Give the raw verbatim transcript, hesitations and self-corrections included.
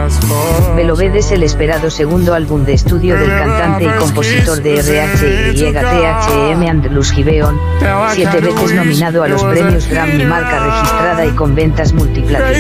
Beloved es el esperado segundo álbum de estudio del cantante y compositor de R H Y T H M Andrews Gibeon, siete veces nominado a los premios Grammy, marca registrada y con ventas multiplatino.